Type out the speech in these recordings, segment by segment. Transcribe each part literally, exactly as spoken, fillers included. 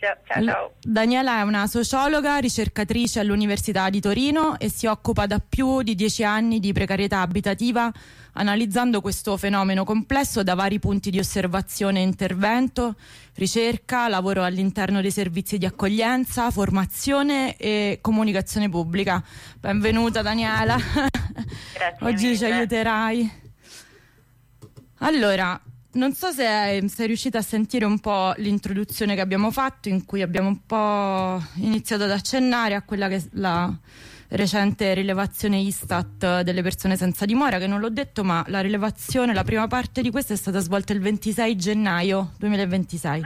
Maurizio, ciao ciao. Daniela è una sociologa, ricercatrice all'Università di Torino e si occupa da più di dieci anni di precarietà abitativa, analizzando questo fenomeno complesso da vari punti di osservazione e intervento, ricerca, lavoro all'interno dei servizi di accoglienza, formazione e comunicazione pubblica. Benvenuta Daniela. Grazie Oggi mille. ci aiuterai. Allora, non so se sei riuscita a sentire un po' l'introduzione che abbiamo fatto, in cui abbiamo un po' iniziato ad accennare a quella che è la recente rilevazione Istat delle persone senza dimora, che non l'ho detto, ma la rilevazione, la prima parte di questa è stata svolta il ventisei gennaio duemilaventisei.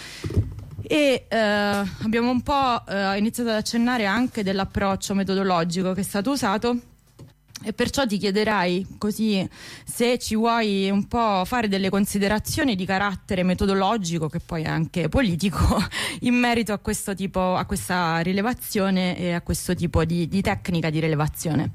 E eh, abbiamo un po' eh, iniziato ad accennare anche dell'approccio metodologico che è stato usato. E perciò ti chiederai, così, se ci vuoi un po' fare delle considerazioni di carattere metodologico, che poi è anche politico, in merito a questo tipo, a questa rilevazione e a questo tipo di, di tecnica di rilevazione.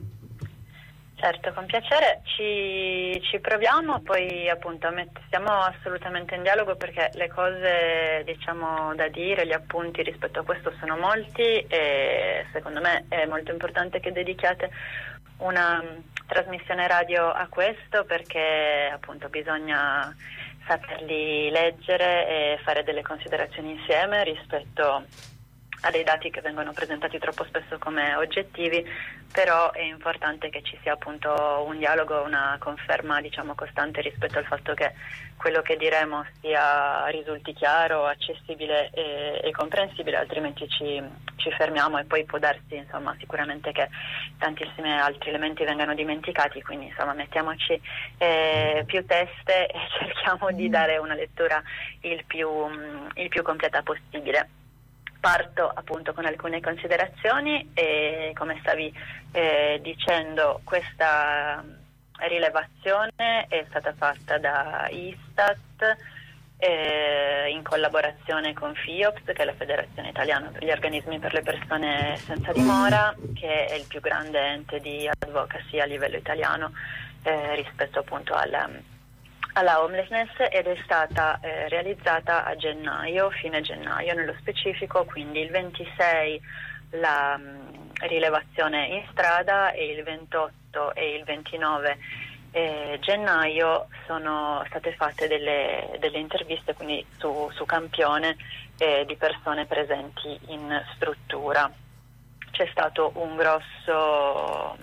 Certo, con piacere, ci, ci proviamo, poi appunto stiamo assolutamente in dialogo, perché le cose, diciamo, da dire, gli appunti rispetto a questo sono molti, e secondo me è molto importante che dedichiate una trasmissione radio a questo, perché appunto bisogna saperli leggere e fare delle considerazioni insieme rispetto a dei dati che vengono presentati troppo spesso come oggettivi. Però è importante che ci sia appunto un dialogo, una conferma, diciamo, costante rispetto al fatto che quello che diremo sia risulti chiaro, accessibile e, e comprensibile, altrimenti ci, ci fermiamo e poi può darsi, insomma, sicuramente che tantissimi altri elementi vengano dimenticati. Quindi, insomma, mettiamoci eh, più teste e cerchiamo di dare una lettura il più, il più completa possibile. Parto appunto con alcune considerazioni e, come stavi eh, dicendo, questa rilevazione è stata fatta da Istat eh, in collaborazione con FIOPS, che è la Federazione Italiana per gli Organismi per le Persone Senza Dimora, che è il più grande ente di advocacy a livello italiano eh, rispetto appunto alla alla homelessness, ed è stata eh, realizzata a gennaio, fine gennaio nello specifico, quindi il ventisei la mh, rilevazione in strada e il ventotto e il ventinove eh, gennaio sono state fatte delle, delle interviste, quindi su, su campione eh, di persone presenti in struttura. C'è stato un grosso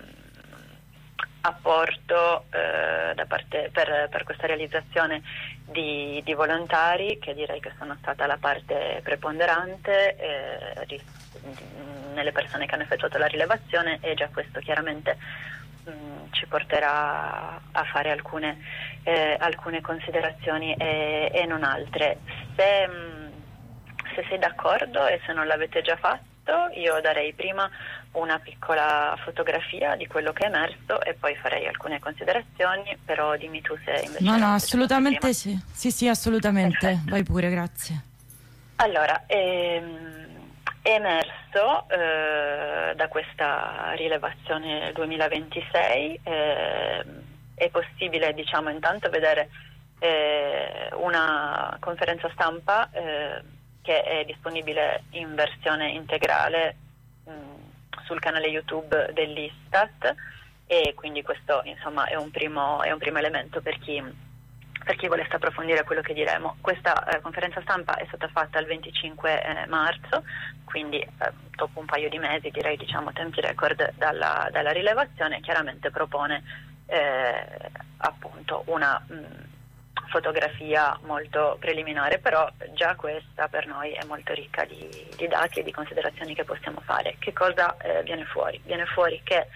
apporto eh, da parte per, per questa realizzazione di, di volontari, che direi che sono stata la parte preponderante eh, di, nelle persone che hanno effettuato la rilevazione, e già questo chiaramente mh, ci porterà a fare alcune, eh, alcune considerazioni e, e non altre. Se, mh, se sei d'accordo e se non l'avete già fatto, io darei prima una piccola fotografia di quello che è emerso e poi farei alcune considerazioni, però dimmi tu se invece... No, no, assolutamente sì, sì, sì, assolutamente. Perfetto. Vai pure, grazie. Allora, ehm, è emerso eh, da questa rilevazione duemilaventisei, eh, è possibile, diciamo, intanto vedere eh, una conferenza stampa eh, che è disponibile in versione integrale mh, sul canale YouTube dell'Istat, e quindi questo, insomma, è un primo, è un primo elemento per chi, per chi volesse approfondire quello che diremo. Questa eh, conferenza stampa è stata fatta il venticinque eh, marzo, quindi eh, dopo un paio di mesi, direi, diciamo, tempi record dalla, dalla rilevazione. Chiaramente propone eh, appunto una mh, fotografia molto preliminare, però già questa per noi è molto ricca di, di dati e di considerazioni che possiamo fare. Che cosa eh, viene fuori? Viene fuori che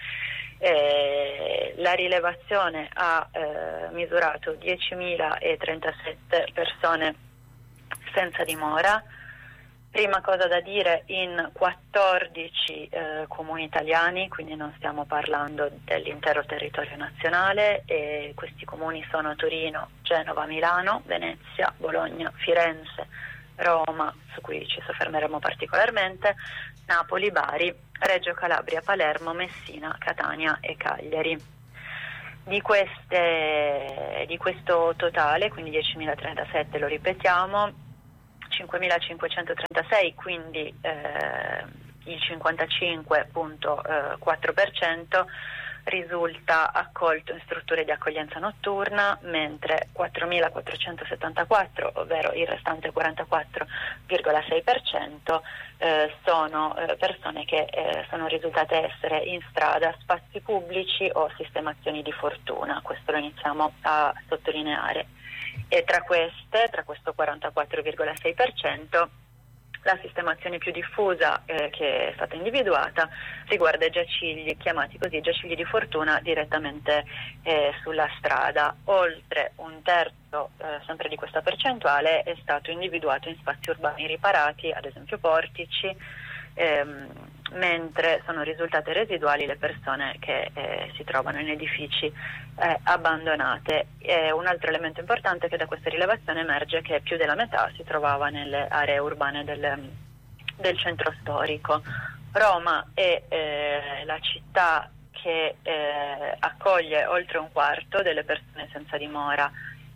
eh, la rilevazione ha eh, misurato diecimilatrentasette persone senza dimora. Prima cosa da dire, in quattordici eh, comuni italiani, quindi non stiamo parlando dell'intero territorio nazionale, e questi comuni sono Torino, Genova, Milano, Venezia, Bologna, Firenze, Roma, su cui ci soffermeremo particolarmente, Napoli, Bari, Reggio Calabria, Palermo, Messina, Catania e Cagliari. Di, queste, di questo totale, quindi diecimilatrentasette, lo ripetiamo, cinquemilacinquecentotrentasei, quindi eh, il cinquantacinque virgola quattro per cento risulta accolto in strutture di accoglienza notturna, mentre quattromilaquattrocentosettantaquattro, ovvero il restante quarantaquattro virgola sei per cento, eh, sono eh, persone che eh, sono risultate essere in strada, spazi pubblici o sistemazioni di fortuna. Questo lo iniziamo a sottolineare. E tra queste, tra questo quarantaquattro virgola sei per cento, la sistemazione più diffusa eh, che è stata individuata riguarda i giacigli, chiamati così giacigli di fortuna, direttamente eh, sulla strada. Oltre un terzo, eh, sempre di questa percentuale, è stato individuato in spazi urbani riparati, ad esempio portici, ehm, mentre sono risultate residuali le persone che eh, si trovano in edifici eh, abbandonate. E un altro elemento importante è che da questa rilevazione emerge che più della metà si trovava nelle aree urbane del, del centro storico. Roma è eh, la città che eh, accoglie oltre un quarto delle persone senza dimora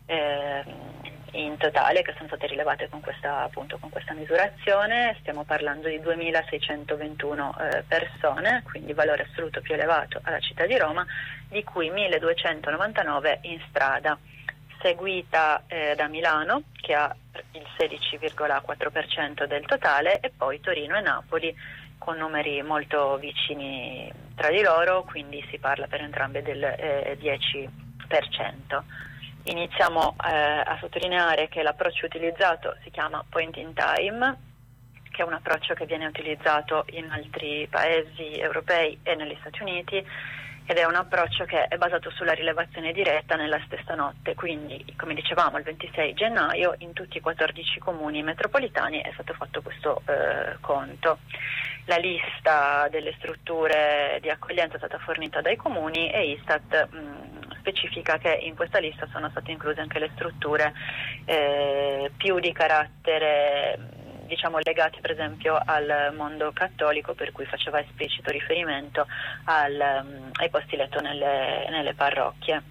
eh, in totale, che sono state rilevate con questa, appunto, con questa misurazione. Stiamo parlando di duemilaseicentoventuno eh, persone, quindi valore assoluto più elevato alla città di Roma, di cui milleduecentonovantanove in strada, seguita eh, da Milano, che ha il sedici virgola quattro per cento del totale, e poi Torino e Napoli con numeri molto vicini tra di loro, quindi si parla per entrambe del eh, dieci per cento. Iniziamo eh, a sottolineare che l'approccio utilizzato si chiama point in time, che è un approccio che viene utilizzato in altri paesi europei e negli Stati Uniti, ed è un approccio che è basato sulla rilevazione diretta nella stessa notte. Quindi, come dicevamo, il ventisei gennaio in tutti i quattordici comuni metropolitani è stato fatto questo eh, conto. La lista delle strutture di accoglienza è stata fornita dai comuni e Istat mh, specifica che in questa lista sono state incluse anche le strutture eh, più di carattere, diciamo, legate per esempio al mondo cattolico, per cui faceva esplicito riferimento al, um, ai posti letto nelle, nelle parrocchie.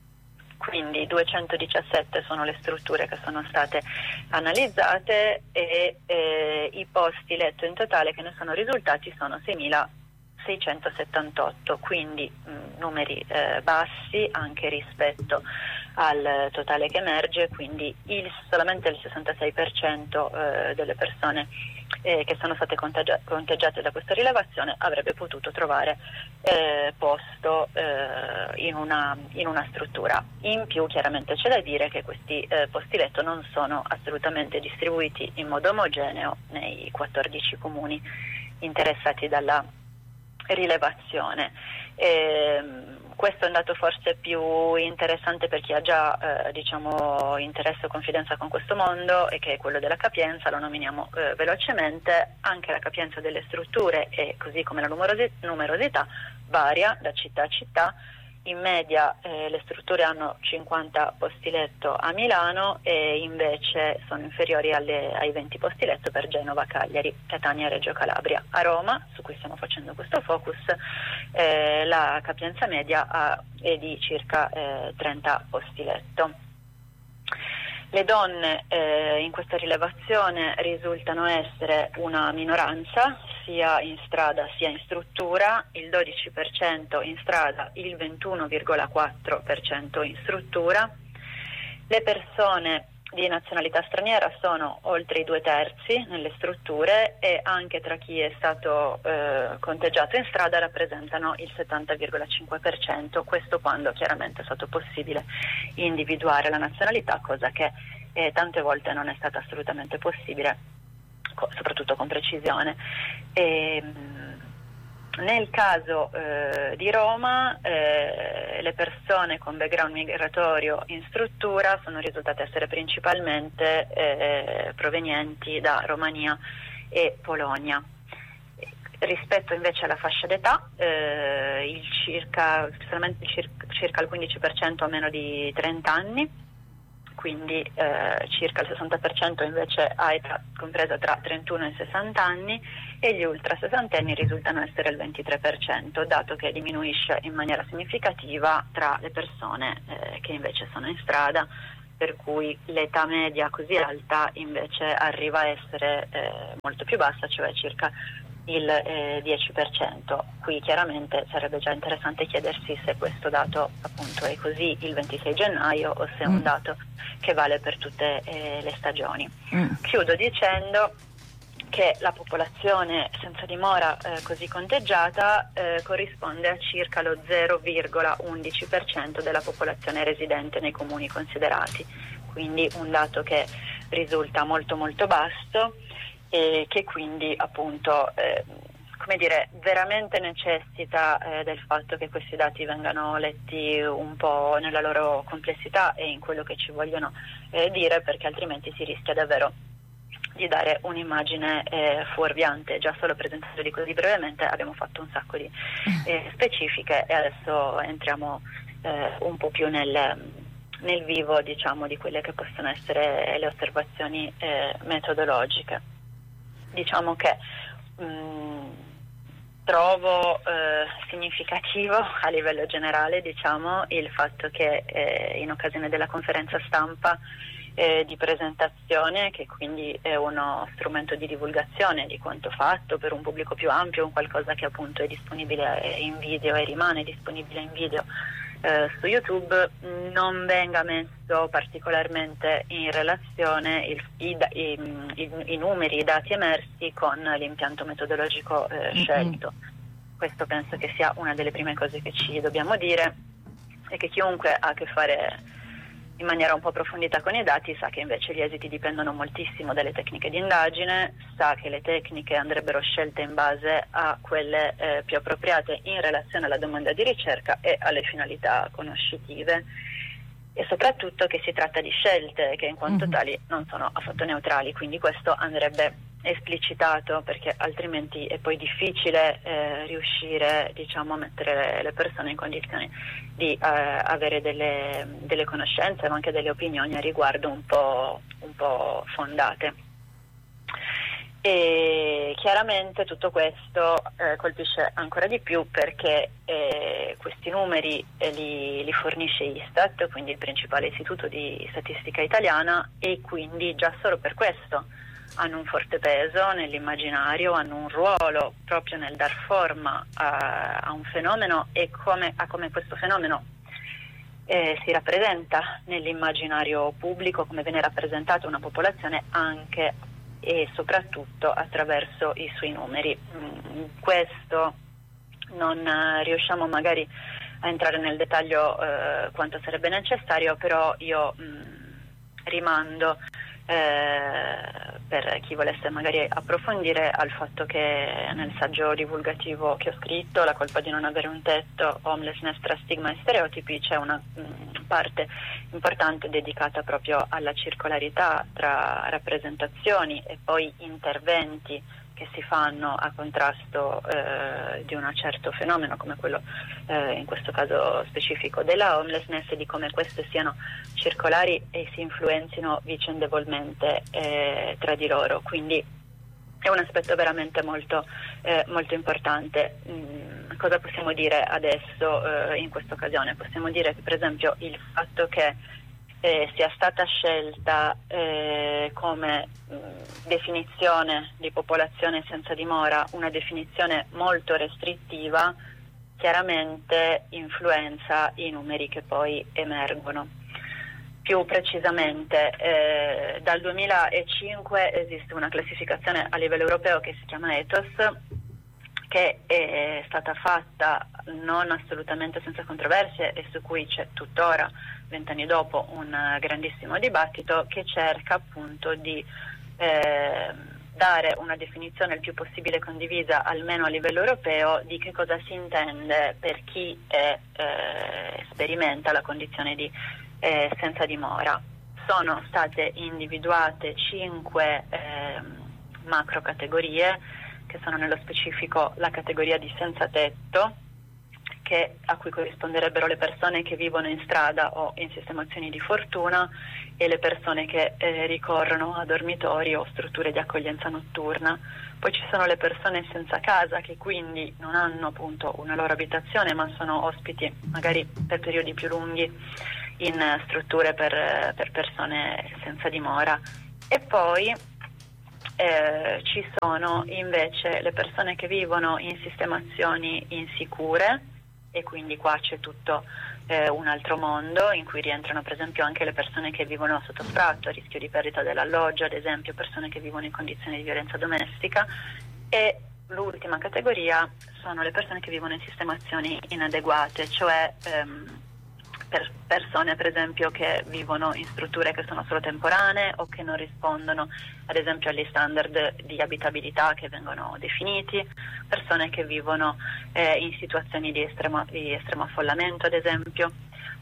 Quindi duecentodiciassette sono le strutture che sono state analizzate e eh, i posti letto in totale che ne sono risultati sono seimilaseicentosettantotto, quindi mh, numeri eh, bassi anche rispetto al totale che emerge, quindi il, solamente il sessantasei per cento eh, delle persone eh, che sono state contagia- conteggiate da questa rilevazione avrebbe potuto trovare eh, posto eh, in, una, in una struttura. In più, chiaramente c'è da dire che questi eh, posti letto non sono assolutamente distribuiti in modo omogeneo nei quattordici comuni interessati dalla rilevazione. E, questo è un dato forse più interessante per chi ha già eh, diciamo interesse o confidenza con questo mondo, e che è quello della capienza. Lo nominiamo eh, velocemente. Anche la capienza delle strutture, e così come la numerosi- numerosità, varia da città a città. In media eh, le strutture hanno cinquanta posti letto a Milano e invece sono inferiori alle, ai venti posti letto per Genova, Cagliari, Catania e Reggio Calabria. A Roma, su cui stiamo facendo questo focus, eh, la capienza media ha, è di circa eh, trenta posti letto. Le donne eh, in questa rilevazione risultano essere una minoranza, sia in strada sia in struttura, il dodici per cento in strada, il ventuno virgola quattro per cento in struttura. Le persone di nazionalità straniera sono oltre i due terzi nelle strutture, e anche tra chi è stato eh, conteggiato in strada rappresentano il settanta virgola cinque per cento, questo quando chiaramente è stato possibile individuare la nazionalità, cosa che eh, tante volte non è stata assolutamente possibile, co- soprattutto con precisione. E, nel caso eh, di Roma, eh, le persone con background migratorio in struttura sono risultate essere principalmente eh, provenienti da Romania e Polonia. Rispetto invece alla fascia d'età, eh, il circa, solamente circa, circa il quindici per cento ha meno di trenta anni, quindi eh, circa il sessanta per cento invece ha età compresa tra trentuno e sessanta anni, e gli ultra sessantenni risultano essere il ventitré per cento, dato che diminuisce in maniera significativa tra le persone eh, che invece sono in strada, per cui l'età media così alta invece arriva a essere eh, molto più bassa, cioè circa il eh, dieci per cento. Qui chiaramente sarebbe già interessante chiedersi se questo dato appunto è così il ventisei gennaio o se è un dato che vale per tutte eh, le stagioni. Mm. Chiudo dicendo che la popolazione senza dimora eh, così conteggiata eh, corrisponde a circa lo zero virgola undici per cento della popolazione residente nei comuni considerati, quindi un dato che risulta molto molto basso e che quindi appunto eh, come dire veramente necessita eh, del fatto che questi dati vengano letti un po' nella loro complessità e in quello che ci vogliono eh, dire, perché altrimenti si rischia davvero di dare un'immagine eh, fuorviante. Già solo presentandoli così brevemente abbiamo fatto un sacco di eh, specifiche e adesso entriamo eh, un po' più nel, nel vivo, diciamo, di quelle che possono essere le osservazioni eh, metodologiche. Diciamo che mh, trovo eh, significativo a livello generale, diciamo, il fatto che eh, in occasione della conferenza stampa Eh, di presentazione, che quindi è uno strumento di divulgazione di quanto fatto per un pubblico più ampio, un qualcosa che appunto è disponibile in video e rimane disponibile in video eh, su YouTube, non venga messo particolarmente in relazione il, i, i, i, i numeri, i dati emersi con l'impianto metodologico eh, scelto. Mm-hmm. Questo penso che sia una delle prime cose che ci dobbiamo dire, e che chiunque ha a che fare in maniera un po' approfondita con i dati sa che invece gli esiti dipendono moltissimo dalle tecniche di indagine, sa che le tecniche andrebbero scelte in base a quelle eh, più appropriate in relazione alla domanda di ricerca e alle finalità conoscitive, e soprattutto che si tratta di scelte che in quanto mm-hmm. tali non sono affatto neutrali, quindi questo andrebbe esplicitato, perché altrimenti è poi difficile eh, riuscire, diciamo, a mettere le, le persone in condizioni di eh, avere delle, delle conoscenze ma anche delle opinioni a riguardo un po', un po' fondate. E chiaramente tutto questo eh, colpisce ancora di più perché eh, questi numeri eh, li, li fornisce Istat, quindi il principale istituto di statistica italiana, e quindi già solo per questo hanno un forte peso nell'immaginario, hanno un ruolo proprio nel dar forma a, a un fenomeno e come, a come questo fenomeno eh, si rappresenta nell'immaginario pubblico, come viene rappresentata una popolazione anche e soprattutto attraverso i suoi numeri. Mm, questo non eh, riusciamo magari a entrare nel dettaglio eh, quanto sarebbe necessario, però io mm, rimando Eh, per chi volesse magari approfondire al fatto che nel saggio divulgativo che ho scritto, La colpa di non avere un tetto, homelessness tra stigma e stereotipi, c'è una mh, parte importante dedicata proprio alla circolarità tra rappresentazioni e poi interventi che si fanno a contrasto eh, di un certo fenomeno come quello eh, in questo caso specifico della homelessness, e di come queste siano circolari e si influenzino vicendevolmente eh, tra di loro. Quindi è un aspetto veramente molto, eh, molto importante. Mm, cosa possiamo dire adesso eh, in questa occasione? Possiamo dire che per esempio il fatto che Eh, sia stata scelta eh, come mh, definizione di popolazione senza dimora una definizione molto restrittiva, chiaramente influenza i numeri che poi emergono. Più precisamente, eh, dal duemilacinque esiste una classificazione a livello europeo che si chiama Ethos, che è stata fatta non assolutamente senza controversie e su cui c'è tuttora, vent'anni dopo, un grandissimo dibattito, che cerca appunto di eh, dare una definizione il più possibile condivisa, almeno a livello europeo, di che cosa si intende per chi è, eh, sperimenta la condizione di eh, senza dimora. Sono state individuate cinque eh, macro categorie, che sono nello specifico la categoria di senza tetto, che, a cui corrisponderebbero le persone che vivono in strada o in sistemazioni di fortuna, e le persone che eh, ricorrono a dormitori o strutture di accoglienza notturna. Poi ci sono le persone senza casa, che quindi non hanno appunto una loro abitazione ma sono ospiti magari per periodi più lunghi in strutture per, per persone senza dimora. E poi eh, ci sono invece le persone che vivono in sistemazioni insicure, e quindi qua c'è tutto eh, un altro mondo in cui rientrano per esempio anche le persone che vivono sotto sfratto, a rischio di perdita dell'alloggio, ad esempio persone che vivono in condizioni di violenza domestica, e l'ultima categoria sono le persone che vivono in sistemazioni inadeguate, cioè ehm, per persone per esempio che vivono in strutture che sono solo temporanee o che non rispondono ad esempio agli standard di abitabilità che vengono definiti, persone che vivono eh, in situazioni di estremo, di estremo affollamento ad esempio.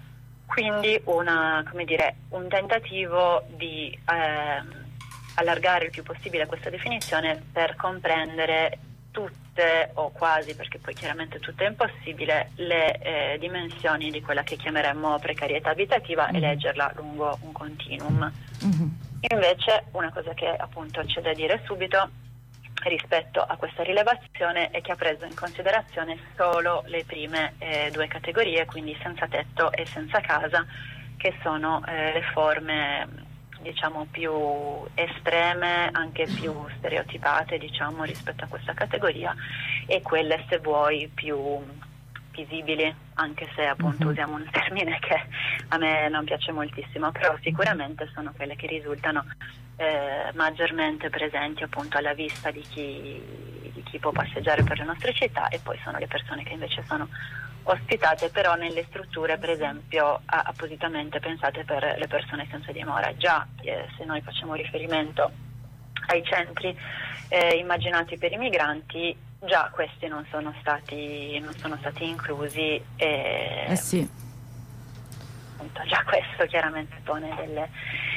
Quindi una, come dire, un tentativo di eh, allargare il più possibile questa definizione per comprendere tutte o quasi, perché poi chiaramente tutto è impossibile, le eh, dimensioni di quella che chiameremmo precarietà abitativa mm-hmm. e leggerla lungo un continuum. Mm-hmm. Invece una cosa che appunto c'è da dire subito rispetto a questa rilevazione è che ha preso in considerazione solo le prime eh, due categorie, quindi senza tetto e senza casa, che sono eh, le forme diciamo più estreme, anche più stereotipate diciamo rispetto a questa categoria, e quelle se vuoi più visibili, anche se appunto uh-huh. usiamo un termine che a me non piace moltissimo, però sicuramente sono quelle che risultano eh, maggiormente presenti appunto alla vista di chi, di chi può passeggiare per le nostre città, e poi sono le persone che invece sono ospitate però nelle strutture per esempio appositamente pensate per le persone senza dimora. Già eh, se noi facciamo riferimento ai centri eh, immaginati per i migranti, già questi non sono stati non sono stati inclusi e eh sì. appunto, già questo chiaramente pone delle,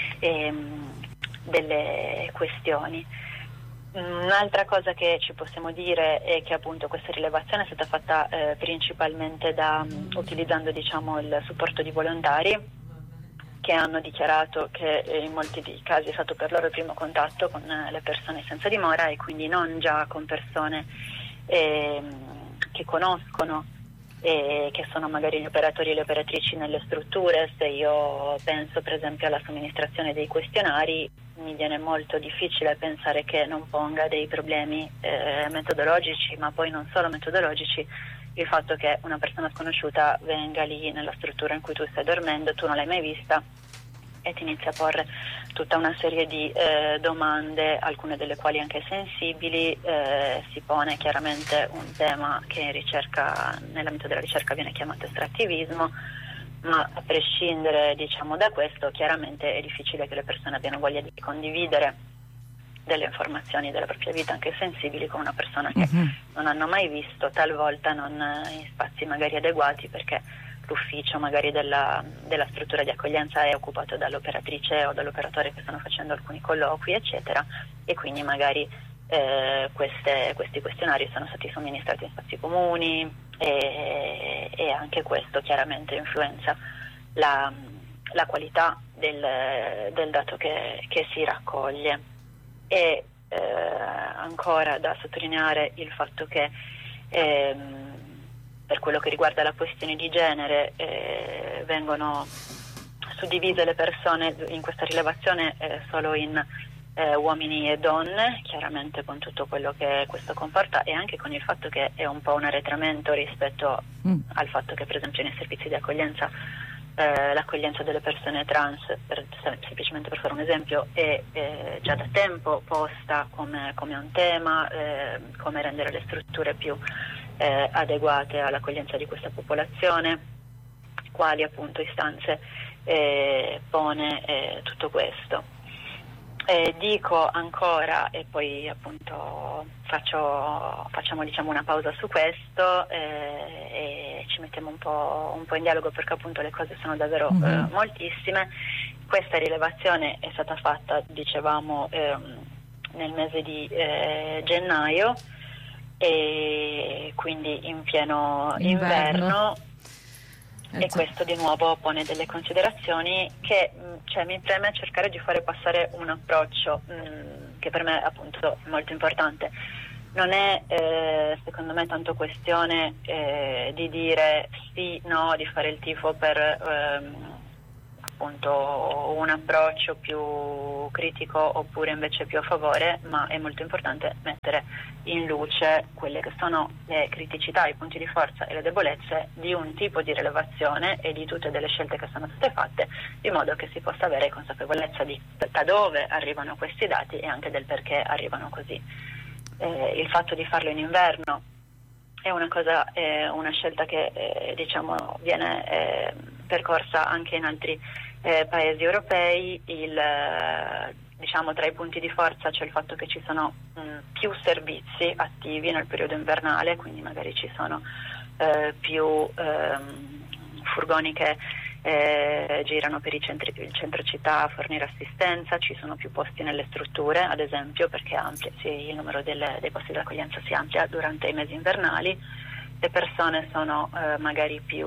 ehm, delle questioni. Un'altra cosa che ci possiamo dire è che appunto questa rilevazione è stata fatta eh, principalmente da, um, utilizzando diciamo il supporto di volontari che hanno dichiarato che eh, in molti casi è stato per loro il primo contatto con eh, le persone senza dimora, e quindi non già con persone eh, che conoscono e che sono magari gli operatori e le operatrici nelle strutture. Se io penso per esempio alla somministrazione dei questionari, mi viene molto difficile pensare che non ponga dei problemi eh, metodologici, ma poi non solo metodologici, il fatto che una persona sconosciuta venga lì nella struttura in cui tu stai dormendo, tu non l'hai mai vista, e ti inizia a porre tutta una serie di eh, domande, alcune delle quali anche sensibili. Eh, si pone chiaramente un tema che in ricerca, nell'ambito della ricerca viene chiamato estrattivismo, ma a prescindere diciamo da questo, chiaramente è difficile che le persone abbiano voglia di condividere delle informazioni della propria vita anche sensibili con una persona che uh-huh. non hanno mai visto, talvolta non in spazi magari adeguati, perché l'ufficio magari della, della struttura di accoglienza è occupato dall'operatrice o dall'operatore che stanno facendo alcuni colloqui eccetera, e quindi magari eh, queste, questi questionari sono stati somministrati in spazi comuni, e, e anche questo chiaramente influenza la, la qualità del, del dato che, che si raccoglie. E eh, ancora da sottolineare il fatto che ehm, per quello che riguarda la questione di genere eh, vengono suddivise le persone in questa rilevazione eh, solo in eh, uomini e donne, chiaramente con tutto quello che questo comporta, e anche con il fatto che è un po' un arretramento rispetto mm. al fatto che per esempio nei servizi di accoglienza eh, l'accoglienza delle persone trans, per, semplicemente per fare un esempio, è eh, già da tempo posta come, come un tema, eh, come rendere le strutture più Eh, adeguate all'accoglienza di questa popolazione, quali appunto istanze eh, pone eh, tutto questo. Eh, dico ancora, e poi appunto faccio, facciamo diciamo una pausa su questo eh, e ci mettiamo un po', un po' in dialogo, perché appunto le cose sono davvero mm-hmm. eh, moltissime. Questa rilevazione è stata fatta, dicevamo, ehm, nel mese di eh, gennaio, e quindi in pieno inverno, inverno. E questo di nuovo pone delle considerazioni che cioè, mi preme cercare di fare passare un approccio mh, che per me appunto è molto importante. Non è eh, secondo me tanto questione eh, di dire sì, no, di fare il tifo per ehm, appunto un approccio più critico oppure invece più a favore, ma è molto importante mettere in luce quelle che sono le criticità, i punti di forza e le debolezze di un tipo di rilevazione e di tutte delle scelte che sono state fatte, in modo che si possa avere consapevolezza di da dove arrivano questi dati e anche del perché arrivano così. Eh, il fatto di farlo in inverno è una cosa, è una scelta che eh, diciamo viene eh, percorsa anche in altri eh, paesi europei. Il, eh, diciamo tra i punti di forza c'è il fatto che ci sono mh, più servizi attivi nel periodo invernale, quindi magari ci sono eh, più ehm, furgoni che eh, girano per i centri, il centro città a fornire assistenza, ci sono più posti nelle strutture, ad esempio, perché amplia, sì, il numero delle, dei posti di accoglienza si amplia durante i mesi invernali, le persone sono eh, magari più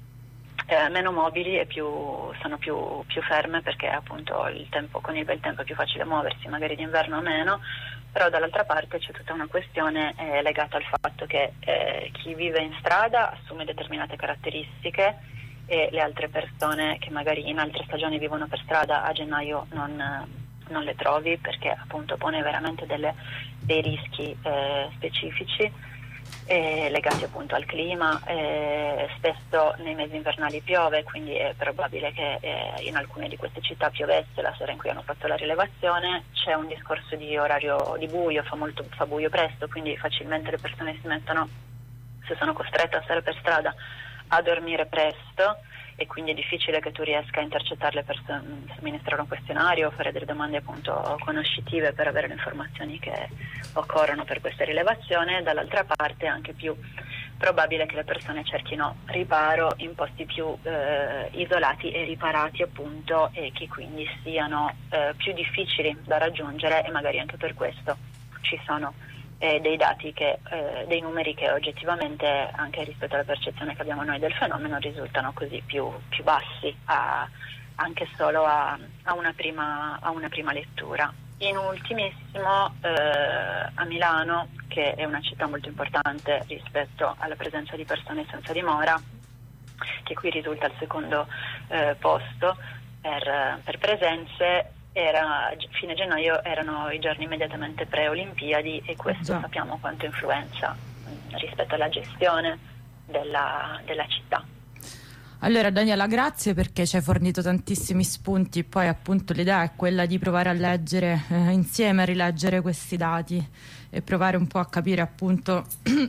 eh, meno mobili e più, sono più, più ferme, perché appunto il tempo, con il bel tempo è più facile muoversi, magari d'inverno meno. Però dall'altra parte c'è tutta una questione eh, legata al fatto che eh, chi vive in strada assume determinate caratteristiche e le altre persone che magari in altre stagioni vivono per strada a gennaio non, non le trovi, perché appunto pone veramente delle, dei rischi eh, specifici eh, legati appunto al clima. Eh, spesso nei mesi invernali piove, quindi è probabile che eh, in alcune di queste città piovesse la sera in cui hanno fatto la rilevazione. C'è un discorso di orario di buio, fa, molto, fa buio presto, quindi facilmente le persone si mettono, se sono costrette a stare per strada, a dormire presto, e quindi è difficile che tu riesca a intercettare le persone, somministrare un questionario o fare delle domande appunto conoscitive per avere le informazioni che occorrono per questa rilevazione. Dall'altra parte è anche più probabile che le persone cerchino riparo in posti più eh, isolati e riparati appunto, e che quindi siano eh, più difficili da raggiungere, e magari anche per questo ci sono Eh, dei dati che, eh, dei numeri che oggettivamente, anche rispetto alla percezione che abbiamo noi del fenomeno, risultano così più, più bassi a, anche solo a, a, una prima, a una prima lettura. In ultimissimo eh, a Milano, che è una città molto importante rispetto alla presenza di persone senza dimora, che qui risulta al secondo eh, posto per, per presenze, era fine gennaio, erano i giorni immediatamente pre-Olimpiadi, e questo Già. sappiamo quanto influenza mh, rispetto alla gestione della, della città. Allora Daniela, grazie, perché ci hai fornito tantissimi spunti. Poi appunto l'idea è quella di provare a leggere eh, insieme, a rileggere questi dati e provare un po' a capire appunto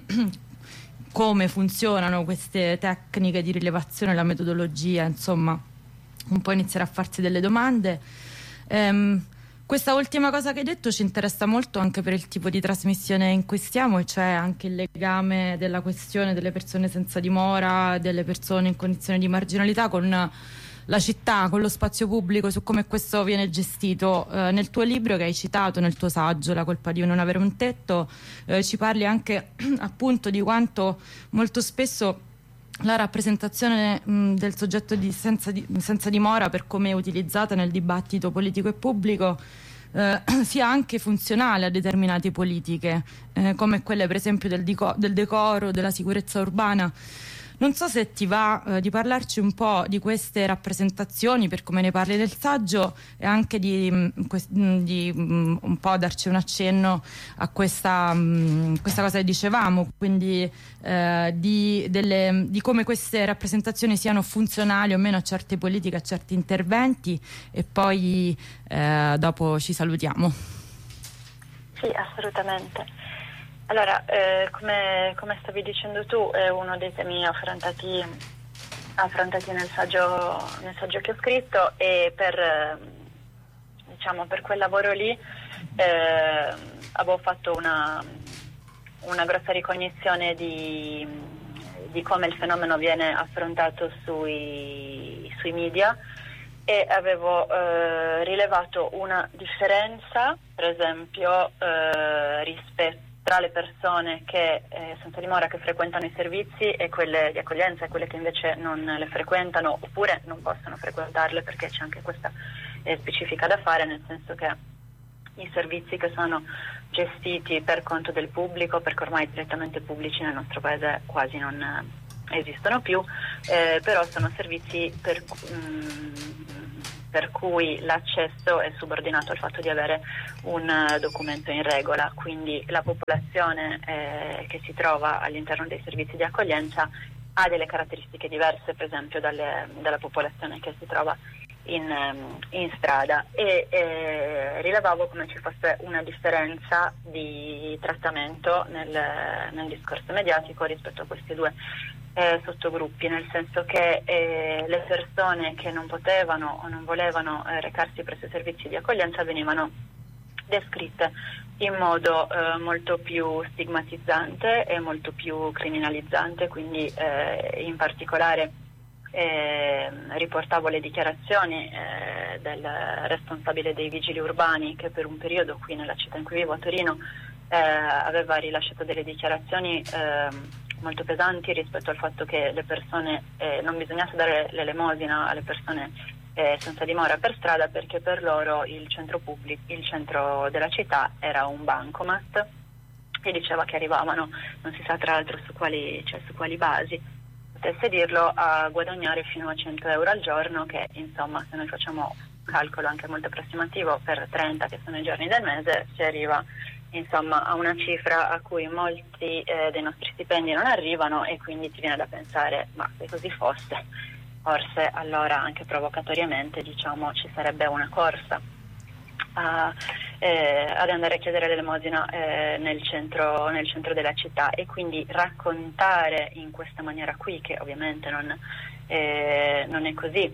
come funzionano queste tecniche di rilevazione, la metodologia, insomma un po' iniziare a farsi delle domande. Um, questa ultima cosa che hai detto ci interessa molto anche per il tipo di trasmissione in cui stiamo, e cioè anche il legame della questione delle persone senza dimora, delle persone in condizioni di marginalità, con la città, con lo spazio pubblico, su come questo viene gestito. Uh, nel tuo libro, che hai citato nel tuo saggio La colpa di non avere un tetto, uh, ci parli anche appunto di quanto molto spesso la rappresentazione mh, del soggetto di senza, di senza dimora, per come è utilizzata nel dibattito politico e pubblico, eh, sia anche funzionale a determinate politiche, eh, come quelle per esempio del, del decoro, della sicurezza urbana. Non so se ti va eh, di parlarci un po' di queste rappresentazioni, per come ne parli nel saggio, e anche di, mh, di mh, un po' darci un accenno a questa, mh, questa cosa che dicevamo, quindi eh, di, delle, di come queste rappresentazioni siano funzionali o meno a certe politiche, a certi interventi, e poi eh, dopo ci salutiamo. Sì, assolutamente. Allora, eh, come, come stavi dicendo tu, è uno dei temi affrontati, affrontati nel saggio, nel saggio che ho scritto, e per, diciamo, per quel lavoro lì eh, avevo fatto una, una grossa ricognizione di, di come il fenomeno viene affrontato sui, sui media, e avevo eh, rilevato una differenza, per esempio, eh, rispetto tra le persone che eh, senza dimora, che frequentano i servizi, e quelle di accoglienza, e quelle che invece non le frequentano oppure non possono frequentarle, perché c'è anche questa eh, specifica da fare, nel senso che i servizi che sono gestiti per conto del pubblico, perché ormai direttamente pubblici nel nostro paese quasi non eh, esistono più, eh, però sono servizi per, mh, per cui l'accesso è subordinato al fatto di avere un uh, documento in regola, quindi la popolazione eh, che si trova all'interno dei servizi di accoglienza ha delle caratteristiche diverse, per esempio, dalle, dalla popolazione che si trova in, um, in strada, e eh, rilevavo come ci fosse una differenza di trattamento nel, nel discorso mediatico rispetto a questi due eh, sottogruppi, nel senso che eh, le persone che non potevano o non volevano eh, recarsi presso i servizi di accoglienza venivano descritte in modo eh, molto più stigmatizzante e molto più criminalizzante, quindi eh, in particolare eh, riportavo le dichiarazioni eh, del responsabile dei vigili urbani, che per un periodo qui nella città in cui vivo, a Torino, eh, aveva rilasciato delle dichiarazioni eh, molto pesanti rispetto al fatto che le persone eh, non bisognasse dare l'elemosina alle persone Eh, senza dimora per strada, perché per loro il centro pubblico, il centro della città era un bancomat, e diceva che arrivavano, non si sa tra l'altro su quali, cioè su quali basi, potesse dirlo, a guadagnare fino a cento euro al giorno, che insomma, se noi facciamo un calcolo anche molto approssimativo per trenta, che sono i giorni del mese, si arriva insomma a una cifra a cui molti eh, dei nostri stipendi non arrivano, e quindi ti viene da pensare, ma se così fosse, forse allora anche provocatoriamente, diciamo, ci sarebbe una corsa a, eh, ad andare a chiedere l'elemosina eh, nel centro, nel centro della città, e quindi raccontare in questa maniera qui, che ovviamente non, eh, non è così,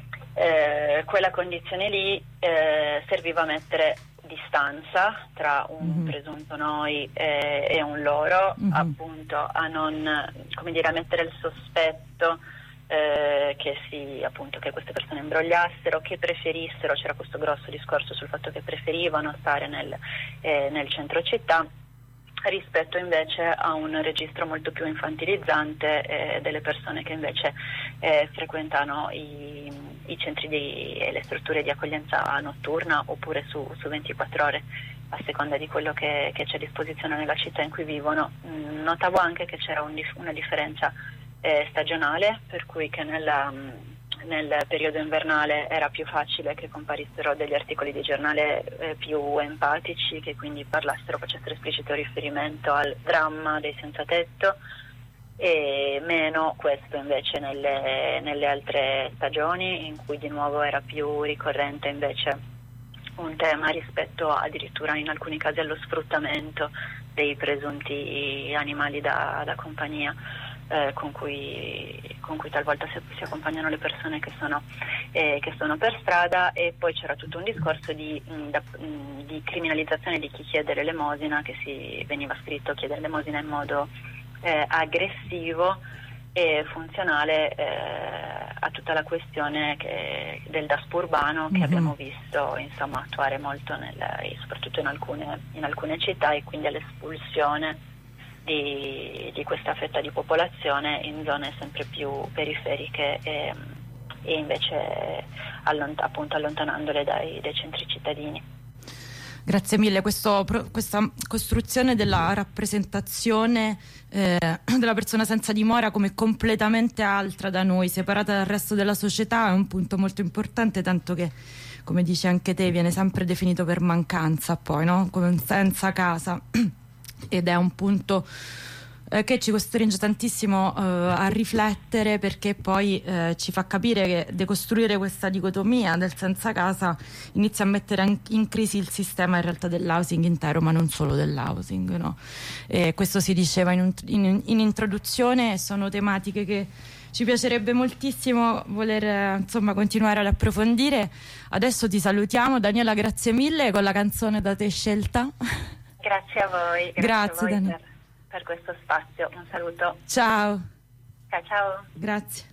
eh, quella condizione lì eh, serviva a mettere distanza tra un mm-hmm. presunto noi eh, e un loro, mm-hmm. appunto a non, come dire, a mettere il sospetto Eh, che si appunto che queste persone imbrogliassero, che preferissero, c'era questo grosso discorso sul fatto che preferivano stare nel, eh, nel centro città, rispetto invece a un registro molto più infantilizzante eh, delle persone che invece eh, frequentano i, i centri di, e le strutture di accoglienza notturna, oppure su, su ventiquattro ore, a seconda di quello che, che c'è a disposizione nella città in cui vivono. Mm, notavo anche che c'era un, una differenza Eh, stagionale, per cui che nella, nel periodo invernale era più facile che comparissero degli articoli di giornale eh, più empatici, che quindi parlassero, facessero esplicito riferimento al dramma dei senza tetto, e meno questo invece nelle, nelle altre stagioni, in cui di nuovo era più ricorrente invece un tema rispetto addirittura in alcuni casi allo sfruttamento dei presunti animali da, da compagnia. Eh, con cui, con cui talvolta si, si accompagnano le persone che sono, eh, che sono per strada. E poi c'era tutto un discorso di, mh, da, mh, di criminalizzazione di chi chiede l'elemosina, che si veniva scritto chiedere l'elemosina in modo eh, aggressivo e funzionale eh, a tutta la questione che, del daspo urbano, che mm-hmm. abbiamo visto insomma attuare molto nel, soprattutto in alcune, in alcune città, e quindi all'espulsione Di, di questa fetta di popolazione in zone sempre più periferiche, e, e invece allont- appunto allontanandole dai, dai centri cittadini. Grazie mille. Questo, questa costruzione della rappresentazione eh, della persona senza dimora come completamente altra da noi, separata dal resto della società, è un punto molto importante, tanto che, come dici anche te, viene sempre definito per mancanza, poi, no? Come senza casa. Ed è un punto eh, che ci costringe tantissimo eh, a riflettere, perché poi eh, ci fa capire che decostruire questa dicotomia del senza casa inizia a mettere in, in crisi il sistema in realtà dell'housing intero, ma non solo dell'housing, no? E questo si diceva in, in, in introduzione, e sono tematiche che ci piacerebbe moltissimo voler eh, insomma continuare ad approfondire. Adesso ti salutiamo, Daniela, grazie mille, con la canzone da te scelta. Grazie a voi, grazie, grazie a voi per, per questo spazio. Un saluto. Ciao. Ciao, ciao. Grazie.